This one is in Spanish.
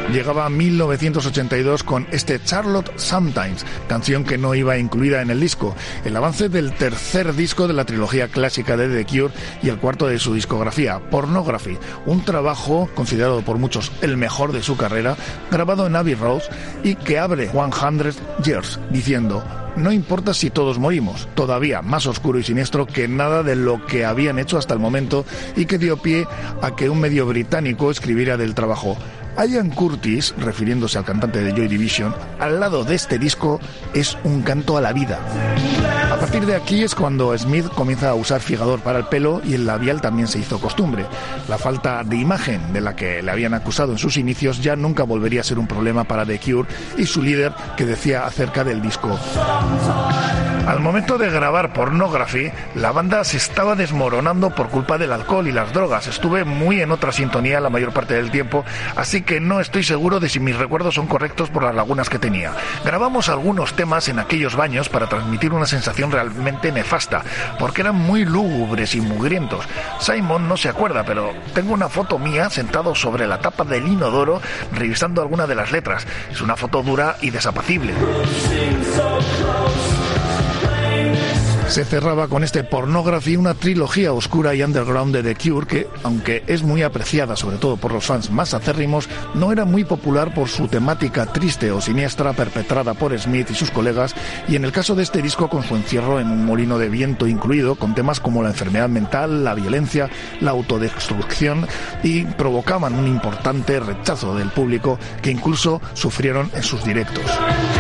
Llegaba 1982 con este Charlotte Sometimes, canción que no iba incluida en el disco, el avance del tercer disco de la trilogía clásica de The Cure y el cuarto de su discografía, Pornography, un trabajo considerado por muchos el mejor de su carrera, grabado en Abbey Road y que abre 100 Years, diciendo: no importa si todos morimos, todavía más oscuro y siniestro que nada de lo que habían hecho hasta el momento, y que dio pie a que un medio británico escribiera del trabajo: Ian Curtis, refiriéndose al cantante de Joy Division, al lado de este disco es un canto a la vida. A partir de aquí es cuando Smith comienza a usar figador para el pelo y el labial también se hizo costumbre. La falta de imagen de la que le habían acusado en sus inicios ya nunca volvería a ser un problema para The Cure y su líder, que decía acerca del disco: al momento de grabar Pornography, la banda se estaba desmoronando por culpa del alcohol y las drogas. Estuve muy en otra sintonía la mayor parte del tiempo, así que no estoy seguro de si mis recuerdos son correctos por las lagunas que tenía. Grabamos algunos temas en aquellos baños para transmitir una sensación realmente nefasta, porque eran muy lúgubres y mugrientos. Simon no se acuerda, pero tengo una foto mía sentado sobre la tapa del inodoro revisando alguna de las letras. Es una foto dura y desapacible. Se cerraba con este Pornography una trilogía oscura y underground de The Cure que, aunque es muy apreciada sobre todo por los fans más acérrimos, no era muy popular por su temática triste o siniestra perpetrada por Smith y sus colegas, y en el caso de este disco con su encierro en un molino de viento incluido, con temas como la enfermedad mental, la violencia, la autodestrucción, y provocaban un importante rechazo del público que incluso sufrieron en sus directos.